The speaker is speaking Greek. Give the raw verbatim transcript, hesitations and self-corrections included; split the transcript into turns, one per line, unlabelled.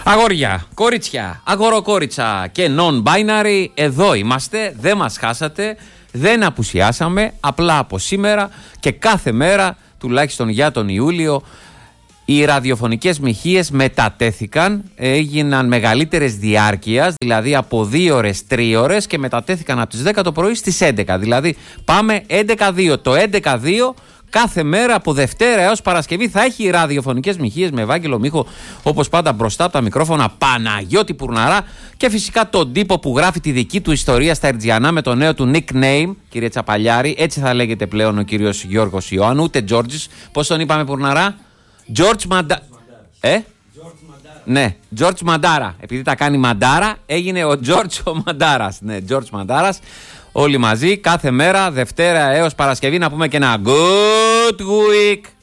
Αγόρια, κορίτσια, αγοροκόριτσα και non-binary, εδώ είμαστε, δεν μας χάσατε, δεν απουσιάσαμε, απλά από σήμερα και κάθε μέρα, τουλάχιστον για τον Ιούλιο, οι ραδιοφωνικές μοιχείες μετατέθηκαν, έγιναν μεγαλύτερες διάρκειας, δηλαδή από δύο ώρες, τρία ώρες και μετατέθηκαν από τις δέκα το πρωί στις έντεκα. Δηλαδή πάμε έντεκα δύο. Το έντεκα δύο κάθε μέρα από Δευτέρα έως Παρασκευή θα έχει ραδιοφωνικές μοιχείες με Ευάγγελο Μίχο, όπως πάντα μπροστά από τα μικρόφωνα, Παναγιώτη Πουρναρά και φυσικά τον τύπο που γράφει τη δική του ιστορία στα Ερτζιανά με το νέο του nickname, κύριε Τσαπαλιάρη. Έτσι θα λέγεται πλέον ο κύριος Γιώργος Ιωάννου, ούτε Τζόρτζης. Πώς τον είπαμε, Πουρναρά? George Μαντα... Ε? Ναι, George Μαντάρα. Επειδή τα κάνει Μαντάρα, έγινε ο George ο Μαντάρας. Ναι, George Μαντάρας. Όλοι μαζί, κάθε μέρα, Δευτέρα έως Παρασκευή, να πούμε και ένα good week.